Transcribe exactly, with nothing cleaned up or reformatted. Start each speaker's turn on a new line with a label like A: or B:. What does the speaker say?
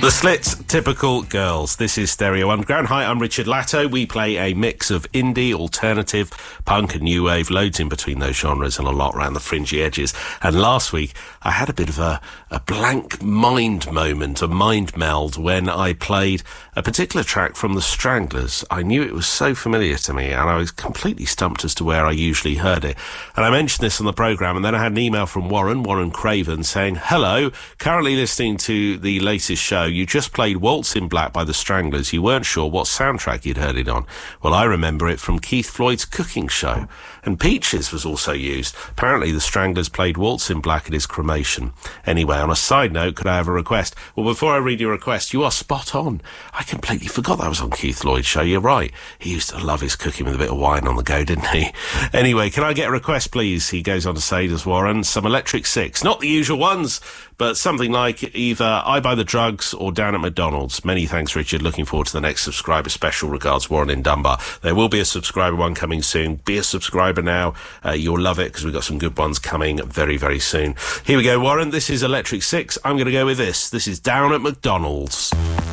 A: The Slits, Typical Girls. This is Stereo Underground. Hi, I'm Richard Latto. We play a mix of indie, alternative, punk and new wave, loads in between those genres and a lot around the fringy edges. And last week, I had a bit of a, a blank mind moment, a mind meld, when I played a particular track from The Stranglers. I knew it was so familiar to me, and I was completely stumped as to where I usually heard it. And I mentioned this on the programme, and then I had an email from Warren, Warren Craven, saying, "Hello, currently listening to the latest show. You just played Waltz in Black by The Stranglers. You weren't sure what soundtrack you'd heard it on." Well, I remember it from Keith Floyd's cooking show. And Peaches was also used. Apparently The Stranglers played Waltz in Black at his cremation. Anyway, on a side note, could I have a request? Well, before I read your request, you are spot on. I completely forgot that was on Keith Floyd's show. You're right. He used to love his cooking with a bit of wine on the go, didn't he? Anyway, can I get a request, please? He goes on to say, does Warren, some Electric Six. Not the usual ones, but something like either I Buy the Drugs or Down at McDonald's. Many thanks, Richard. Looking forward to the next subscriber special. Regards, Warren in Dunbar. There will be a subscriber one coming soon. Be a subscriber now. Uh, you'll love it because we've got some good ones coming very, very soon. Here we go, Warren. This is Electric Six. I'm going to go with this. This is Down at McDonald's.